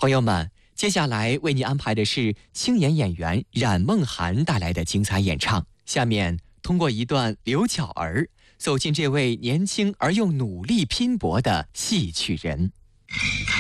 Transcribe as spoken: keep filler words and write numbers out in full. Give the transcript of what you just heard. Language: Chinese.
朋友们，接下来为您安排的是青年演员冉梦涵带来的精彩演唱。下面通过一段刘巧儿走进这位年轻而又努力拼搏的戏曲人。